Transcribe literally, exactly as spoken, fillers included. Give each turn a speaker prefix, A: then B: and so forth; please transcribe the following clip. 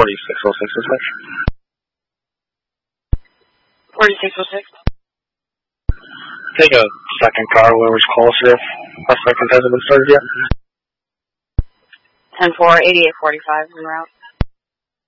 A: forty-six oh six dispatch.
B: forty-six oh six.
A: Take a second car, whoever's closer. Suspect hasn't been started yet.
B: ten four, eighty-eight forty-five en route.